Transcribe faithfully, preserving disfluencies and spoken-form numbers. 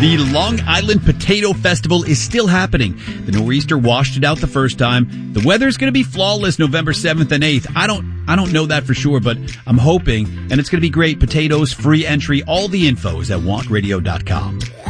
The Long Island Potato Festival is still happening. The nor'easter washed it out the first time. The weather's going to be flawless November seventh and eighth. I don't, I don't know that for sure, but I'm hoping, and it's going to be great. Potatoes, free entry, all the info is at wonk radio dot com.